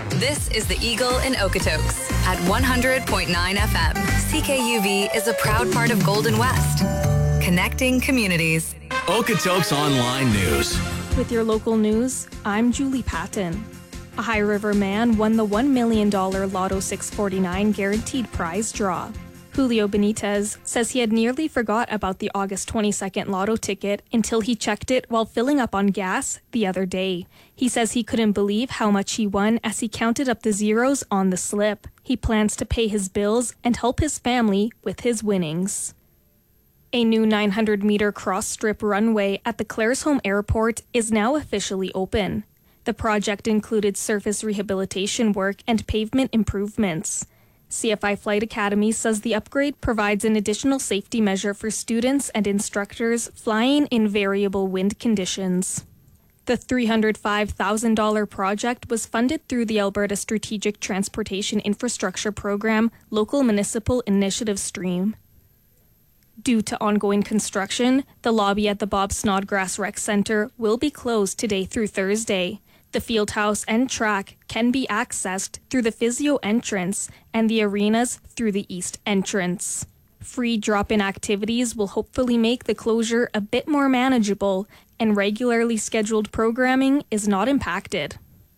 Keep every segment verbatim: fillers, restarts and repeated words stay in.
This is the Eagle in Okotoks at one hundred point nine F M. C K U V is a proud part of Golden West, connecting communities. Okotoks Online News. With your local news, I'm Julie Patton. A High River man won the one million dollars Lotto six forty-nine guaranteed prize draw. Julio Benitez says he had nearly forgot about the August twenty-second Lotto ticket until he checked it while filling up on gas the other day. He says he couldn't believe how much he won as he counted up the zeros on the slip. He plans to pay his bills and help his family with his winnings. A new nine hundred meter cross-strip runway at the Claresholm Airport is now officially open. The project included surface rehabilitation work and pavement improvements. C F I Flight Academy says the upgrade provides an additional safety measure for students and instructors flying in variable wind conditions. The three hundred five thousand dollars project was funded through the Alberta Strategic Transportation Infrastructure Program Local Municipal Initiative Stream. Due to ongoing construction, the lobby at the Bob Snodgrass Rec Centre will be closed today through Thursday. The field house and track can be accessed through the physio entrance and the arenas through the east entrance. Free drop-in activities will hopefully make the closure a bit more manageable, and regularly scheduled programming is not impacted.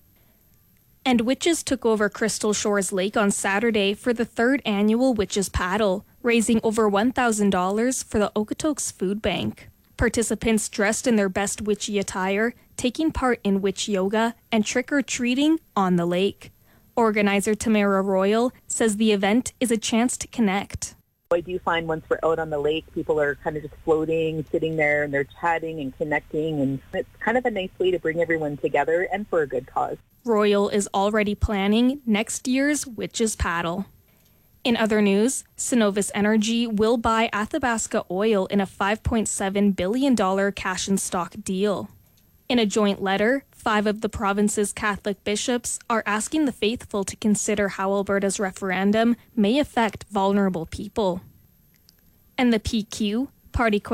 And witches took over Crystal Shores Lake on Saturday for the third annual Witches Paddle, raising over one thousand dollars for the Okotoks Food Bank. Participants dressed in their best witchy attire, taking part in witch yoga and trick-or-treating on the lake. Organizer Tamara Royal says the event is a chance to connect. I do find once we're out on the lake, people are kind of just floating, sitting there, and they're chatting and connecting, and it's kind of a nice way to bring everyone together and for a good cause. Royal is already planning next year's Witches Paddle. In other news, Cenovus Energy will buy Athabasca Oil in a five point seven billion dollars cash and stock deal. In a joint letter, five of the province's Catholic bishops are asking the faithful to consider how Alberta's referendum may affect vulnerable people. And the P Q, Party